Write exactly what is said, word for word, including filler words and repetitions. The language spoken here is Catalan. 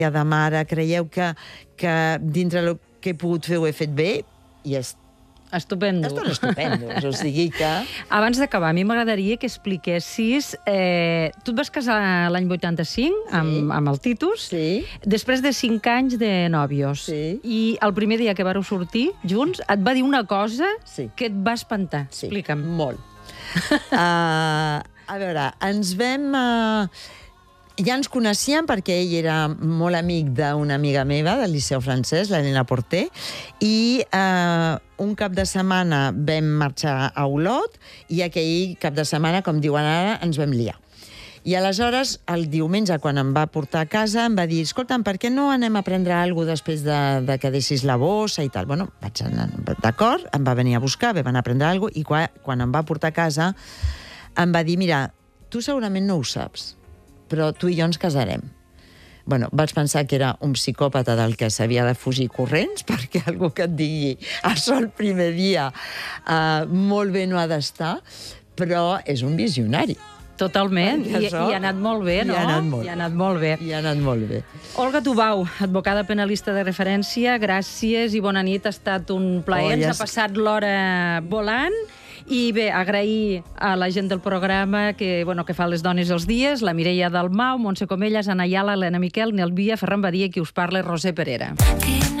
de mare, creieu que, que dintre del que he pogut fer ho he fet bé? I és Estupendo. Estos estupendos, o sigui que... Abans d'acabar, a mi m'agradaria que expliquessis... Eh, tu et vas casar l'any vuitanta-cinc amb, Sí. amb el Titus, Sí. després de cinc anys de nòvios. Sí. I el primer dia que vareu sortir junts et va dir una cosa Sí. que et va espantar. Sí, Explica'm. molt. uh, a veure, ens vam... Uh, ja ens coneixíem perquè ell era molt amic d'una amiga meva del Liceu Francès, l'Helena Porter, i uh, un cap de setmana vam marxar a Olot i aquell cap de setmana, com diuen ara, ens vam liar. I aleshores, el diumenge, quan em va portar a casa, em va dir, escolta'm, per què no anem a prendre alguna cosa després de, de que deixis la bossa i tal? Bueno, vaig anar, d'acord, em va venir a buscar, vam anar a prendre alguna cosa, i quan, quan em va portar a casa, em va dir, mira, tu segurament no ho saps, però tu i jo ens casarem. Bueno, vaig pensar que era un psicòpata del que s'havia de fugir corrents, perquè algú que et digui això el primer dia uh, molt bé no ha d'estar, però és un visionari. Totalment, I, això, i ha anat molt bé, no? I ha anat molt, I ha anat molt bé. I ha anat molt bé. Olga Tubau, advocada penalista de referència, gràcies i bona nit, ha estat un plaer, Oh, ja ens ha passat l'hora volant. I bé, agrair a la gent del programa que, bueno, que fa les dones els dies, la Mireia Dalmau, Montse Comellas, Anna Ayala, Helena Miquel, Nel Via, Ferran Badia, qui us parla, Roser Perera.